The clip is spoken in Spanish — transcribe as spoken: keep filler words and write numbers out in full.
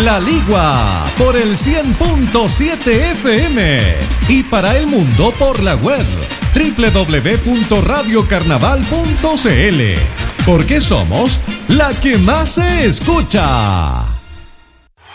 La Ligua por el cien punto siete F M y para el mundo por la web doble u doble u doble u punto radio carnaval punto c l, porque somos la que más se escucha.